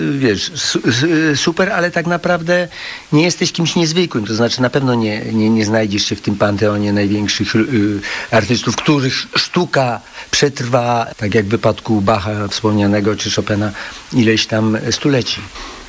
wiesz, super, ale tak naprawdę nie jesteś kimś niezwykłym. To znaczy na pewno nie znajdziesz się w tym panteonie największych artystów, których sztuka przetrwa, tak jak w wypadku Bacha wspomnianego czy Chopina, ileś tam stuleci.